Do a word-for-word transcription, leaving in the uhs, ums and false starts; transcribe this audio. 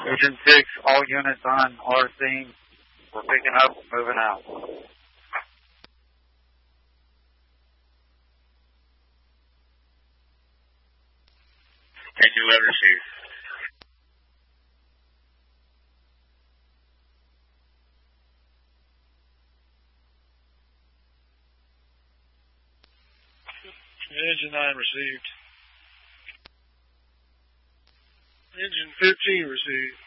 Engine six, all units on R scene. We're picking up, moving out. Engine eleven received. Engine nine received. Engine fifteen received.